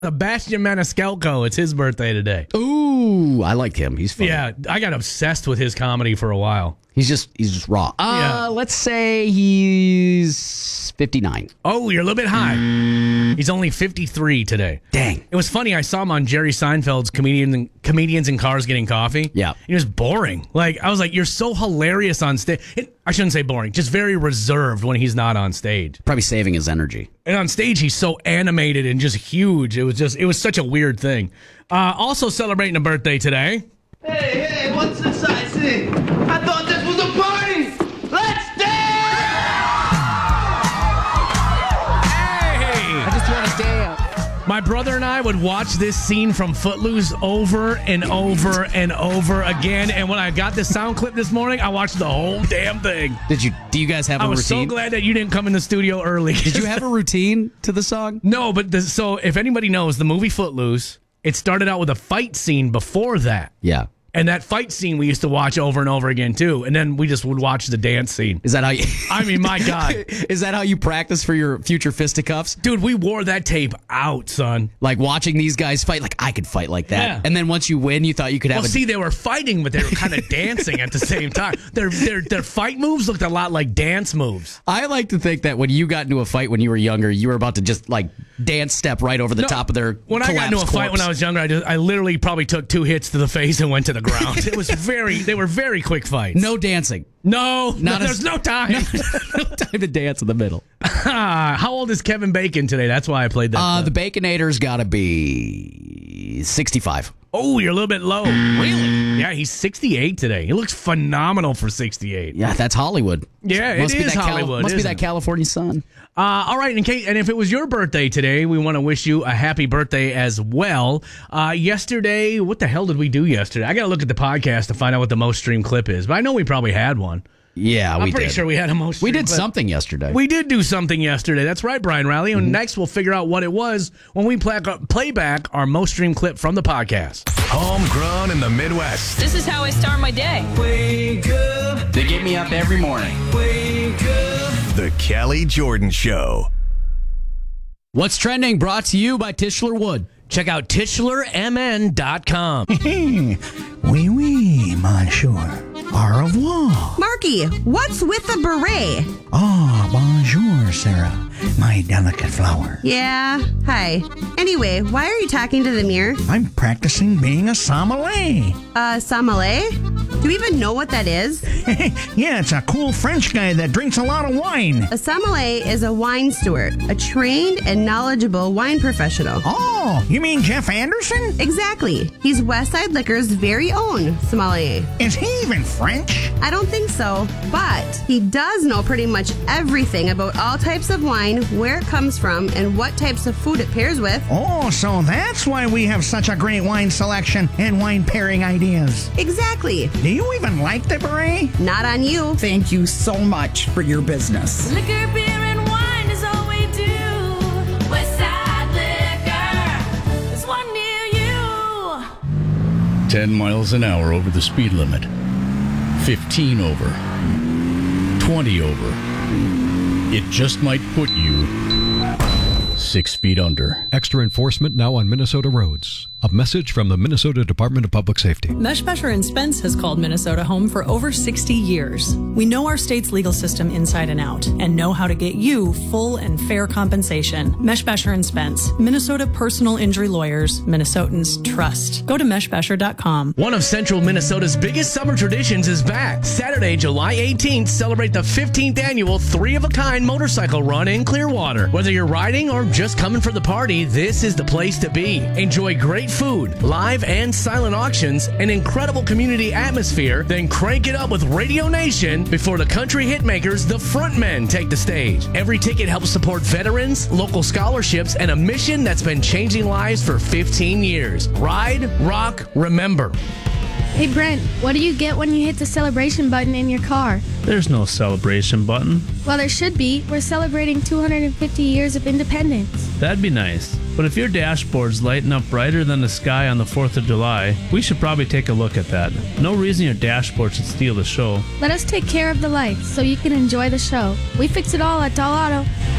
Sebastian Maniscalco, it's his birthday today. Ooh, I like him. He's funny. Yeah, I got obsessed with his comedy for a while. He's just raw. Yeah. Let's say he's 59. Oh, you're a little bit high. He's only 53 today. Dang. It was funny. I saw him on Jerry Seinfeld's Comedians in Cars Getting Coffee. Yeah. He was boring. I was like, you're so hilarious on stage. I shouldn't say boring, just very reserved when he's not on stage. Probably saving his energy. And on stage, he's so animated and just huge. It was such a weird thing. Also celebrating a birthday today. Hey, what's this I see? I thought this was a party! Let's dance! Hey! I just want to dance. My brother and I would watch this scene from Footloose over and over and over again. And when I got this sound clip this morning, I watched the whole damn thing. Do you guys have a routine? I was so glad that you didn't come in the studio early. Did you have a routine to the song? No, but so if anybody knows the movie Footloose, it started out with a fight scene before that. Yeah. And that fight scene we used to watch over and over again, too. And then we just would watch the dance scene. Is that how you... I mean, my God. Is that how you practice for your future fisticuffs? Dude, we wore that tape out, son. Like watching these guys fight, like I could fight like that. Yeah. And then once you win, you thought you could have see, they were fighting, but they were kind of dancing at the same time. Their fight moves looked a lot like dance moves. I like to think that when you got into a fight when you were younger, you were about to just like dance step right over the top of their When I got into a fight when I was younger, I literally probably took 2 hits to the face and went to the ground. It was they were very quick fights. No dancing. There's no time. No time to dance in the middle. How old is Kevin Bacon today? That's why I played that. The Baconator's got to be 65. Oh, you're a little bit low. Really? Yeah, he's 68 today. He looks phenomenal for 68. Yeah, that's Hollywood. Yeah, it is Hollywood. Must be that California sun. All right, and if it was your birthday today, we want to wish you a happy birthday as well. Yesterday, what the hell did we do yesterday? I got to look at the podcast to find out what the most streamed clip is, but I know we probably had one. Yeah, I'm pretty sure we had a most streamed We did clip. something yesterday. We did do something yesterday. That's right, Brian Riley. And next, we'll figure out what it was when we play back our most streamed clip from the podcast. Homegrown in the Midwest. This is how I start my day. Wake up, They get me up every morning. wake up. The Kelly Jordan Show. What's trending? Brought to you by Tischler Wood. Check out TischlerMN.com. Oui, monsieur. Au revoir. Marky, what's with the beret? Ah, bonjour, Sarah, my delicate flower. Yeah, hi. Anyway, why are you talking to the mirror? I'm practicing being a sommelier. Sommelier? Do you even know what that is? Yeah, it's a cool French guy that drinks a lot of wine. A sommelier is a wine steward, a trained and knowledgeable wine professional. Oh, you mean Jeff Anderson? Exactly. He's Westside Liquor's very own sommelier. Is he even French? I don't think so, but he does know pretty much everything about all types of wine, where it comes from, and what types of food it pairs with. Oh, so that's why we have such a great wine selection and wine pairing ideas. Exactly. Do you even like the beret? Not on you. Thank you so much for your business. Liquor, beer, and wine is all we do. Westside Liquor, there's one near you. 10 miles an hour over the speed limit. 15 over. 20 over. It just might put you 6 feet under. Extra enforcement now on Minnesota roads. A message from the Minnesota Department of Public Safety. Meshbesher and Spence has called Minnesota home for over 60 years. We know our state's legal system inside and out and know how to get you full and fair compensation. Meshbesher and Spence, Minnesota personal injury lawyers, Minnesotans trust. Go to meshbesher.com. One of Central Minnesota's biggest summer traditions is back. Saturday, July 18th, celebrate the 15th annual 3-of-a-kind motorcycle run in Clearwater. Whether you're riding or just coming for the party, this is the place to be. Enjoy great food, live and silent auctions, an incredible community atmosphere, then crank it up with Radio Nation before the country hitmakers, the Frontmen, take the stage. Every ticket helps support veterans, local scholarships, and a mission that's been changing lives for 15 years. Ride, rock, remember. Hey Brent, what do you get when you hit the celebration button in your car? There's no celebration button. Well, there should be. We're celebrating 250 years of independence. That'd be nice. But if your dashboard's lighting up brighter than the sky on the 4th of July, we should probably take a look at that. No reason your dashboard should steal the show. Let us take care of the lights so you can enjoy the show. We fix it all at Doll Auto.